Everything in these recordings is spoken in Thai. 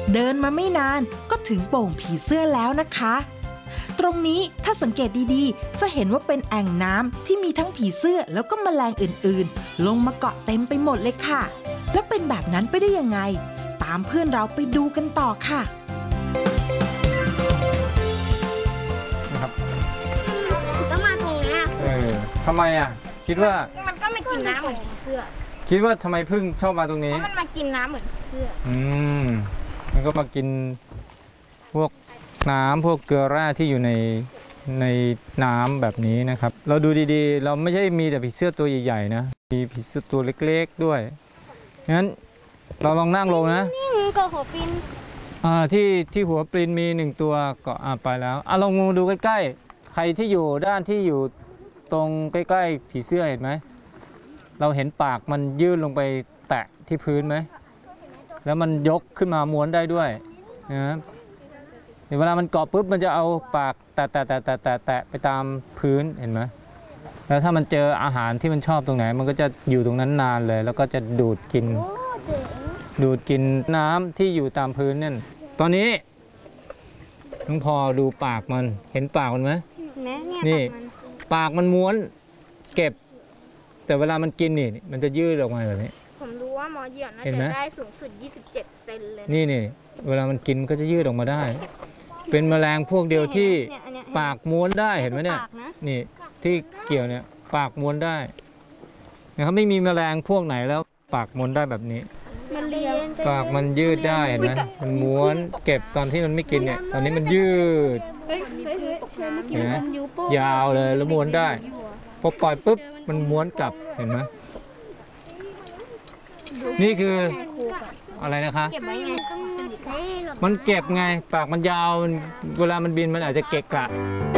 เดินมาไม่นานก็ถึงโป่งผีเสื้อแล้วนะคะตรงนี้ถ้าสังเกตดีๆจะเห็นว่าเป็นแอ่งน้ำที่มีทั้งผีเสื้อแล้วก็แมลงอื่นๆลงมาเกาะเต็มไปหมดเลยค่ะแล้วเป็นแบบนั้นไปได้ยังไงตามเพื่อนเราไปดูกันต่อค่ะนะครับก็มาตรงนี้ทำไมอ่ะคิดว่ามันก็มากินน้ำเหมือนผีเสื้อคิดว่าทำไมพึ่งชอบมาตรงนี้เพราะมันมากินน้ำเหมือนผีเสื้อมันก็มากินพวกน้ำพวกเกลือแร่ที่อยู่ในน้ำแบบนี้นะครับเราดูดีๆเราไม่ใช่มีแต่ผีเสื้อตัวใหญ่ๆนะมีผีเสื้อตัวเล็กๆด้วยงั้นเราลองนั่งลงนะนี่ก็หัวปลินที่หัวปลินมี1ตัวก็ไปแล้วลองดูใกล้ๆใครที่อยู่ด้านที่อยู่ตรงใกล้ๆผีเสื้อเห็นไหมเราเห็นปากมันยื่นลงไปแตะที่พื้นไหมแล้วมันยกขึ้นมาม้วนได้ด้วยนะเวลามันเกาะปุ๊บมันจะเอาปากแตะไปตามพื้นเห็นไหมแล้วถ้ามันเจออาหารที่มันชอบตรงไหนมันก็จะอยู่ตรงนั้นนานเลยแล้วก็จะดูดกินน้ำที่อยู่ตามพื้นนั่นตอนนี้น้องพอดูปากมันเห็นปากมันไหมนี่ปากมันม้วนเก็บแต่เวลามันกินนี่มันจะยืดออกมาแบบนี้ผมรู้ว่าหมอเหยี่ยวน่าจะได้สูงสุด27 เซนเลยนี่เวลามันกินก็จะยืดออกมาได้เป็นแมลงพวกเดียวที่ปากม้วนได้เห็นไหมเนี่ยนี่ที่เกี่ยวเนี่ยปากม้วนได้นะครับไม่มีแมลงพวกไหนแล้วปากม้วนได้แบบนี้ปากมันยืดได้เห็นไหมมันม้วนเก็บตอนที่มันไม่กินเนี่ยตอนนี้มันยืดเห็นไหมยาวเลยแล้วม้วนได้พอปล่อยปุ๊บมันม้วนกลับเห็นไหมนี่คืออะไรนะคะเก็บไว้ไงมันเก็บไงปากมันยาวเวลามันบินมันอาจจะเกะกะ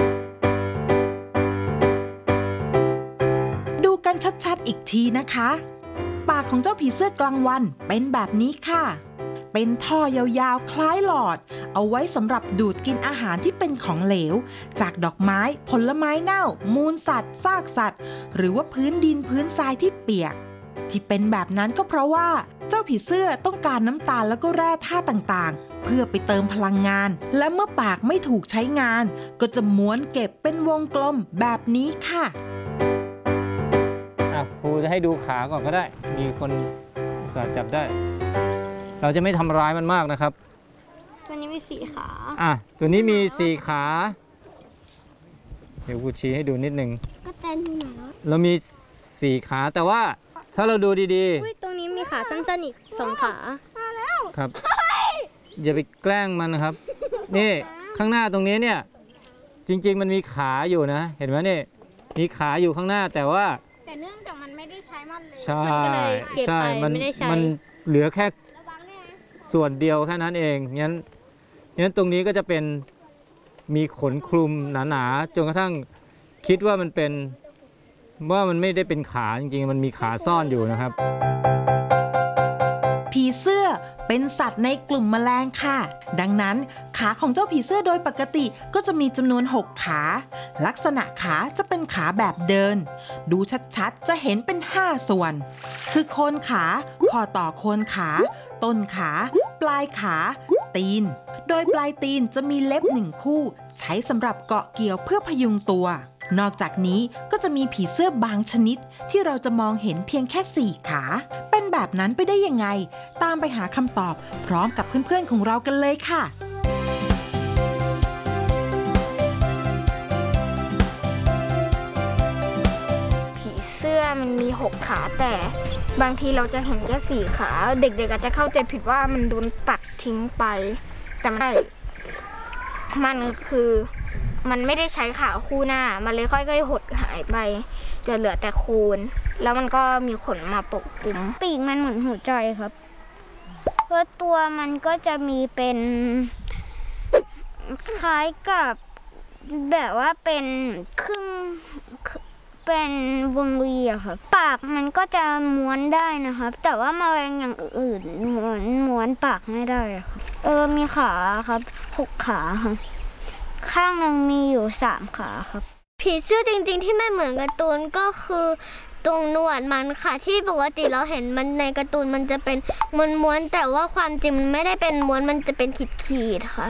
ดูกันชัดๆอีกทีนะคะปากของเจ้าผีเสื้อกลางวันเป็นแบบนี้ค่ะเป็นท่อยาวๆคล้ายหลอดเอาไว้สำหรับดูดกินอาหารที่เป็นของเหลวจากดอกไม้ผลไม้เน่ามูลสัตว์ซากสัตว์หรือว่าพื้นดินพื้นทรายที่เปียกที่เป็นแบบนั้นก็เพราะว่าเจ้าผีเสื้อต้องการน้ำตาลแล้วก็แร่ธาตุต่างๆเพื่อไปเติมพลังงานและเมื่อปากไม่ถูกใช้งานก็จะม้วนเก็บเป็นวงกลมแบบนี้ค่ะครูจะให้ดูขาก่อนก็ได้มีคนอุตส่าห์จับได้เราจะไม่ทำร้ายมันมากนะครับตัวนี้มี4 ขาตัวนี้มี4 ขาเดี๋ยวครูชี้ให้ดูนิดนึงก็เต้นที่ไหนเรามี4 ขาแต่ว่าถ้าเราดูดีๆตรงนี้มีขาสั้นๆอีก2 ขามาแล้วครับอย่าไปแกล้งมันนะครับนี่ข้างหน้าตรงนี้เนี่ยจริงๆมันมีขาอยู่นะเห็นไหมนี่มีขาอยู่ข้างหน้าแต่เนื่องจากมันไม่ได้ใช้มันเลยใช่มันเหลือแค่ส่วนเดียวแค่นั้นเองงั้นตรงนี้ก็จะเป็นมีขนคลุมหนาๆจนกระทั่งคิดว่ามันไม่ได้เป็นขาจริงๆมันมีขาซ่อนอยู่นะครับผีเสื้อเป็นสัตว์ในกลุ่มแมลงค่ะดังนั้นขาของเจ้าผีเสื้อโดยปกติก็จะมีจำนวน6 ขาลักษณะขาจะเป็นขาแบบเดินดูชัดๆจะเห็นเป็น5 ส่วนคือโคนขาข้อต่อโคนขาต้นขาปลายขาตีนโดยปลายตีนจะมีเล็บ1 คู่ใช้สำหรับเกาะเกี่ยวเพื่อพยุงตัวนอกจากนี้ก็จะมีผีเสื้อบางชนิดที่เราจะมองเห็นเพียงแค่4 ขาเป็นแบบนั้นไปได้ยังไงตามไปหาคำตอบพร้อมกับเพื่อนๆของเรากันเลยค่ะผีเสื้อมันมี6 ขาแต่บางทีเราจะเห็นแค่4 ขาเด็กๆอาจจะเข้าใจผิดว่ามันโดนตัดทิ้งไปแต่ไม่มันคือมันไม่ได้ใช้ขาคู่หน้ามันเลยค่อยๆหดหายไปจนเหลือแต่โคนแล้วมันก็มีขนมาปกคลุมปีกมันเหมือนหัวใจครับเพราะตัวมันก็จะมีเป็นคล้ายกับแบบว่าเป็นครึ่งเป็นวงรีอะครับปากมันก็จะม้วนได้นะครับแต่ว่าแมลงอย่างอื่นม้วนปากไม่ได้ครับมีขาครับ6 ขาครับข้างหนึ่งมีอยู่3 ขาครับผีเสื้อจริงๆที่ไม่เหมือนการ์ตูนก็คือตรงหนวดมันค่ะที่ปกติเราเห็นมันในการ์ตูนมันจะเป็นม้วนๆแต่ว่าความจริงมันไม่ได้เป็นม้วนมันจะเป็นขีดๆค่ะ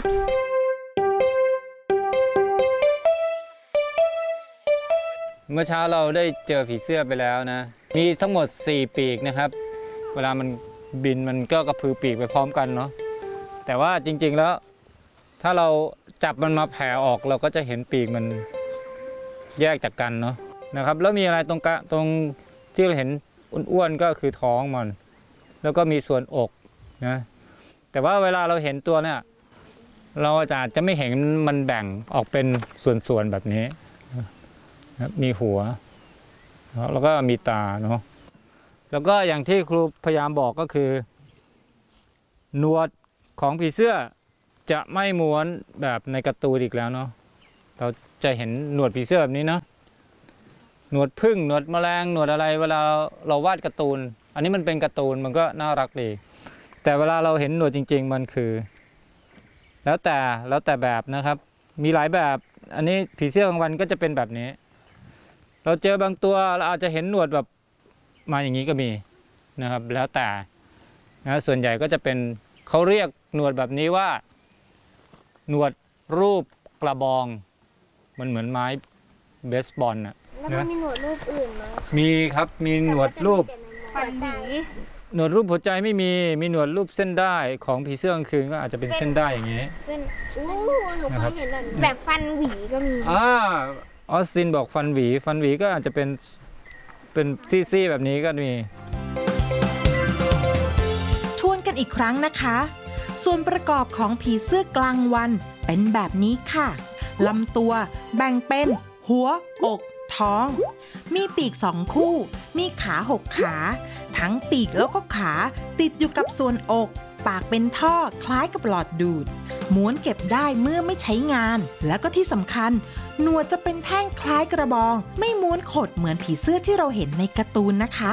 เมื่อเช้าเราได้เจอผีเสื้อไปแล้วนะมีทั้งหมด4ปีกนะครับเวลามันบินมันก็กระพือปีกไปพร้อมกันเนาะแต่ว่าจริงๆแล้วถ้าเราจับมันมาแผ่ออกเราก็จะเห็นปีกมันแยกจากกันเนาะนะครับแล้วมีอะไรตรงที่เราเห็นอ้วนๆก็คือท้องมันแล้วก็มีส่วนอกนะแต่ว่าเวลาเราเห็นตัวเนี่ยเราอาจจะไม่เห็นมันแบ่งออกเป็นส่วนๆแบบนี้มีหัวแล้วก็มีตาเนาะแล้วก็อย่างที่ครูพยายามบอกก็คือหนวดของผีเสื้อจะไม่ม้วนแบบในการ์ตูนอีกแล้วเนาะเราจะเห็นหนวดผีเสื้อแบบนี้เนาะหนวดผึ้งหนวดแมลงหนวดอะไรเวลาเราวาดการ์ตูนอันนี้มันเป็นการ์ตูนมันก็น่ารักดีแต่เวลาเราเห็นหนวดจริงๆมันคือแล้วแต่แบบนะครับมีหลายแบบอันนี้ผีเสื้อกลางวันก็จะเป็นแบบนี้เราเจอบางตัวเราอาจจะเห็นหนวดแบบมาอย่างนี้ก็มีนะครับแล้วแต่นะส่วนใหญ่ก็จะเป็นเขาเรียกหนวดแบบนี้ว่าหนวดรูปกระบองมันเหมือนไม้เบสบอลน่ะแล้วมันมีหนวดรูปอื่นไหมมีครับมีหนวดรูปฟันหวีหนวดรูปหัวใจไม่มีหนวดรูปเส้นได้ของผีเสื้อกลางคืนก็อาจจะเป็นเส้นได้อย่างนี้เป็นหนูเคยเห็นแบบฟันหวีก็มีออสตินบอกฟันหวีก็อาจจะเป็นซี่ๆแบบนี้ก็มีทวนกันอีกครั้งนะคะส่วนประกอบของผีเสื้อกลางวันเป็นแบบนี้ค่ะลำตัวแบ่งเป็นหัวอกท้องมีปีก2คู่มีขา6ขาทั้งปีกแล้วก็ขาติดอยู่กับส่วนอกปากเป็นท่อคล้ายกับหลอดดูดม้วนเก็บได้เมื่อไม่ใช้งานแล้วก็ที่สำคัญหนวดจะเป็นแท่งคล้ายกระบองไม่ม้วนขดเหมือนผีเสื้อที่เราเห็นในการ์ตูนนะคะ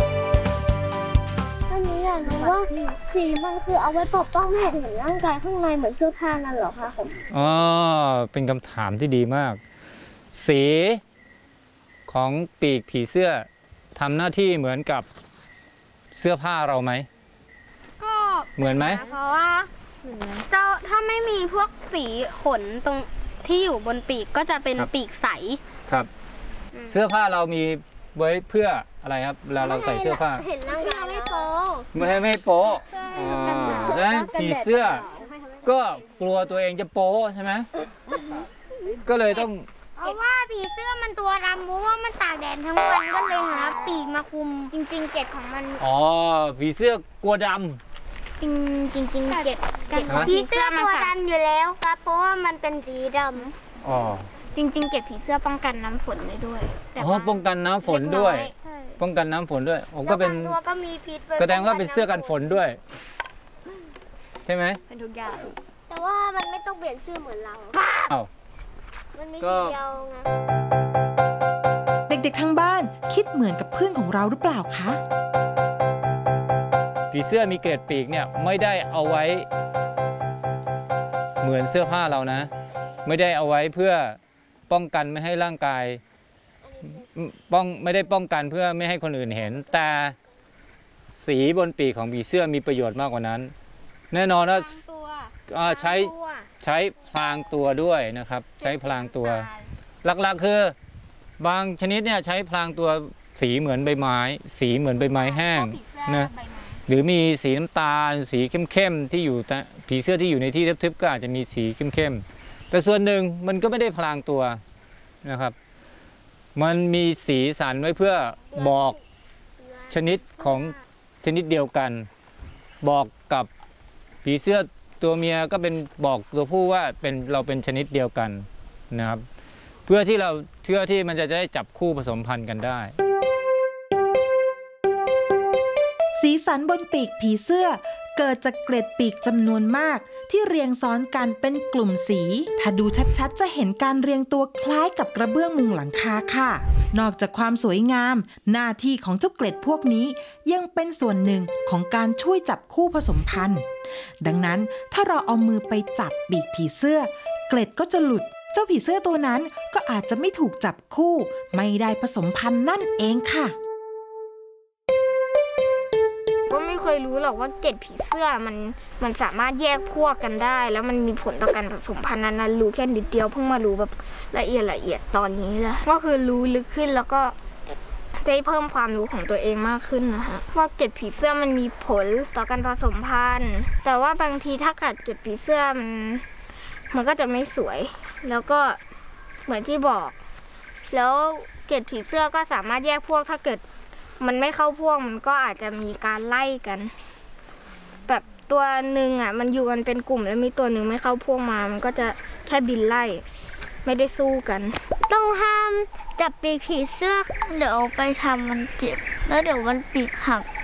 อันนี้อยากรู้ว่าสีมันคือเอาไว้ปกป้องไม่ให้เห็นร่างกายข้างในเหมือนเสื้อผ้านั่นเหรอคะเป็นคำถามที่ดีมากสีของปีกผีเสื้อทำหน้าที่เหมือนกับเสื้อผ้าเราไหมก็เหมือนไหมเพราะว่าถ้าไม่มีพวกสีขนตรงที่อยู่บนปีกก็จะเป็นปีกใสครับเสื้อผ้าเรามีไว้เพื่ออะไรครับเวลาเราใส่เสื้อผ้าเห็นร่างกายไม่โป๊ไม่โป๊แล้วผีเสื้อก็กลัวตัวเองจะโป๊ใช่ไหมก็เลยต้องเพราะว่าผีเสื้อมันตัวดำเพราะว่ามันตากแดดทั้งวันก็เลยหาปีกมาคุมจริงๆเกล็ดของมันผีเสื้อกลัวดำจริงเกล็ดผีเสื้อตัวดำอยู่แล้วครับเพราะว่ามันเป็นสีดำจริงเกล็ดผีเสื้อป้องกันน้ำฝนได้ด้วยป้องกันน้ำฝนด้วยป้องกันน้ำฝนด้วยก็เป็นแสดงว่าเป็นเสื้อกันฝนด้วยใช่ไหมเป็นทุกอย่างแต่ว่ามันไม่ต้องเปลี่ยนเสื้อเหมือนเรามันมีสีเดียวไงเด็กๆทั้งบ้านคิดเหมือนกับเพื่อนของเราหรือเปล่าคะผีเสื้อมีเกล็ดปีกเนี่ยไม่ได้เอาไว้เหมือนเสื้อผ้าเรานะไม่ได้เอาไว้เพื่อป้องกันไม่ให้ร่างกายไม่ได้ป้องกันเพื่อไม่ให้คนอื่นเห็นแต่สีบนปีกของผีเสื้อมีประโยชน์มากกว่านั้นแน่นอนว่าใช้พลางตัวด้วยนะครับใช้พลางตัวหลักๆคือบางชนิดเนี่ยใช้พลางตัวสีเหมือนใบไม้สีเหมือนใบไม้แห้งนะหรือมีสีน้ำตาลสีเข้มๆที่อยู่แต่ผีเสื้อที่อยู่ในที่ทึบๆก็อาจจะมีสีเข้มๆแต่ส่วนหนึ่งมันก็ไม่ได้พลางตัวนะครับมันมีสีสันไว้เพื่อบอกชนิดของชนิดเดียวกันบอกกับผีเสื้อตัวเมียก็เป็นบอกตัวผู้ว่าเราเป็นชนิดเดียวกันนะครับเพื่อที่มันจะได้จับคู่ผสมพันธุ์กันได้สีสันบนปีกผีเสื้อเกิดจากเกล็ดปีกจำนวนมากที่เรียงซ้อนกันเป็นกลุ่มสีถ้าดูชัดๆจะเห็นการเรียงตัวคล้ายกับกระเบื้องมุงหลังคาค่ะนอกจากความสวยงามหน้าที่ของเจ้าเกล็ดพวกนี้ยังเป็นส่วนหนึ่งของการช่วยจับคู่ผสมพันธุ์ดังนั้นถ้าเราเอามือไปจับปีกผีเสื้อเกล็ดก็จะหลุดเจ้าผีเสื้อตัวนั้นก็อาจจะไม่ถูกจับคู่ไม่ได้ผสมพันธุ์นั่นเองค่ะยรู้หรอกว่าเกล็ดผีเสื้อมันสามารถแยกพวกกันได้แล้วมันมีผลต่อการผสมพันธุ์นั้นรู้แค่นิดเดียวเพิ่งมารู้แบบละเอียดตอนนี้แหละก็คือรู้ลึกขึ้นแล้วก็ได้เพิ่มความรู้ของตัวเองมากขึ้นนะคะว่าเกล็ดผีเสื้อมันมีผลต่อการผสมพันธุ์แต่ว่าบางทีถ้ากัดเกล็ดผีเสื้อมันก็จะไม่สวยแล้วก็เหมือนที่บอกแล้วเกล็ดผีเสื้อก็สามารถแยกพวกถ้าเกิดมันไม่เข้าพวกมันก็อาจจะมีการไล่กันแบบตัวหนึ่งอ่ะมันอยู่กันเป็นกลุ่มแล้วมีตัวหนึ่งไม่เข้าพวกมามันก็จะแค่บินไล่ไม่ได้สู้กันต้องห้ามจับปีกผีเสื้อเดี๋ยวไปทำมันเจ็บแล้วเดี๋ยวมันปีกหัก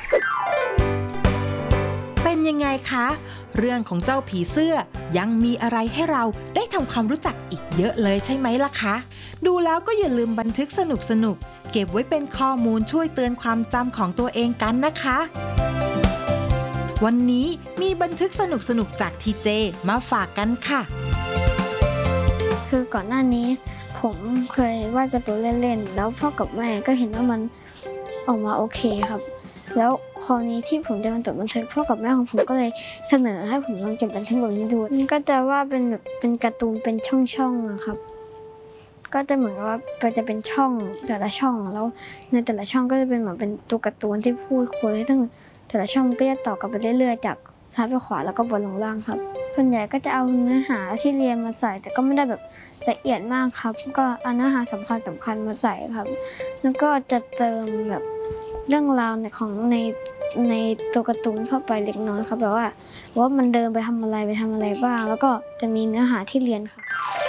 เป็นยังไงคะเรื่องของเจ้าผีเสื้อยังมีอะไรให้เราได้ทำความรู้จักอีกเยอะเลยใช่ไหมล่ะคะดูแล้วก็อย่าลืมบันทึกสนุกเก็บไว้เป็นข้อมูลช่วยเตือนความจำของตัวเองกันนะคะวันนี้มีบันทึกสนุกจากทีเจมาฝากกันค่ะคือก่อนหน้านี้ผมเคยวาดการ์ตูนเล่นๆแล้วพ่อกับแม่ก็เห็นว่ามันออกมาโอเคครับแล้วคราวนี้ที่ผมจะมาจดบันทึกพ่อกับแม่ของผมก็เลยเสนอให้ผมลองจดบันทึกแบบนี้ดูมันก็จะว่าเป็นแบบเป็นการ์ตูนเป็นช่องๆนะครับก็จะเหมือนว่าจะเป็นช่องแต่ละช่องแล้วในแต่ละช่องก็จะเป็นเหมือนเป็นตัวการ์ตูนที่พูดคุยซึ่งแต่ละช่องก็จะต่อกันไปเรื่อยๆจากซ้ายไปขวาแล้วก็บนลงล่างครับส่วนใหญ่ก็จะเอาเนื้อหาที่เรียนมาใส่แต่ก็ไม่ได้แบบละเอียดมากครับก็เอาเนื้อหาสำคัญมาใส่ครับแล้วก็จะเติมแบบเรื่องราวของในตัวการ์ตูนเข้าไปเล็กน้อยครับแบบว่ามันเดินไปทำอะไรบ้างแล้วก็จะมีเนื้อหาที่เรียนครับ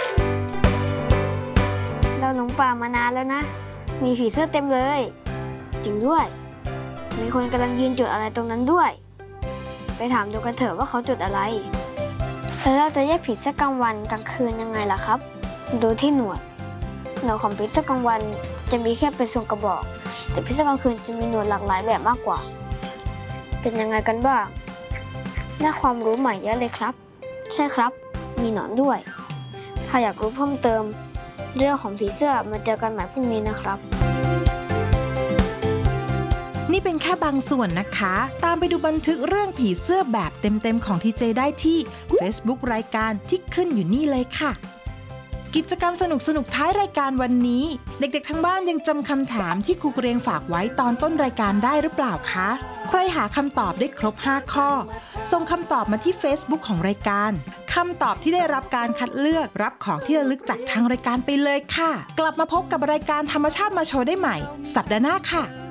เราหลงป่ามานานแล้วนะมีผีเสื้อเต็มเลยจริงด้วยมีคนกำลังยืนจุดอะไรตรงนั้นด้วยไปถามดูกันเถอะว่าเขาจุดอะไรแล้วเราจะแยกผีเสื้อกลางวันกลางคืนยังไงล่ะครับดูที่หนวดของผีเสื้อกลางวันจะมีแค่เป็นทรงกระบอกแต่ผีเสื้อกลางคืนจะมีหนวดหลากหลายแบบมากกว่าเป็นยังไงกันบ้างได้ความรู้ใหม่เยอะเลยครับใช่ครับมีหนอนด้วยถ้าอยากรู้เพิ่มเติมเรื่องของผีเสื้อมาเจอกันใหม่พรุ่งนี้นะครับนี่เป็นแค่บางส่วนนะคะตามไปดูบันทึกเรื่องผีเสื้อแบบเต็มๆของทีเจได้ที่ Facebook รายการที่ขึ้นอยู่นี่เลยค่ะกิจกรรมสนุกท้ายรายการวันนี้เด็กๆทั้งบ้านยังจำคำถามที่ครูเกรียงฝากไว้ตอนต้นรายการได้หรือเปล่าคะใครหาคำตอบได้ครบ5ข้อส่งคำตอบมาที่ Facebook ของรายการคำตอบที่ได้รับการคัดเลือกรับของที่ระลึกจากทางรายการไปเลยค่ะกลับมาพบกับรายการธรรมชาติมาโชว์ได้ใหม่สัปดาห์หน้าค่ะ